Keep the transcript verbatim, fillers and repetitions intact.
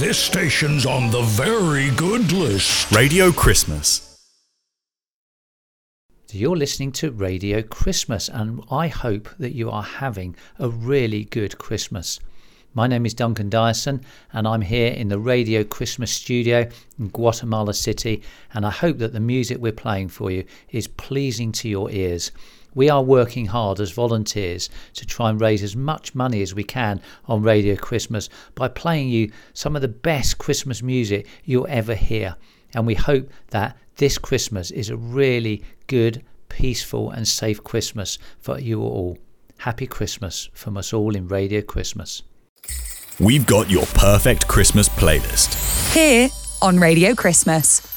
This station's on the very good list. Radio Christmas. You're listening to Radio Christmas, and I hope that you are having a really good Christmas. My name is Duncan Dyson, and I'm here in the Radio Christmas studio in Guatemala City, and I hope that the music we're playing for you is pleasing to your ears. We are working hard as volunteers to try and raise as much money as we can on Radio Christmas by playing you some of the best Christmas music you'll ever hear. And we hope that this Christmas is a really good, peaceful and safe Christmas for you all. Happy Christmas from us all in Radio Christmas. We've got your perfect Christmas playlist here on Radio Christmas.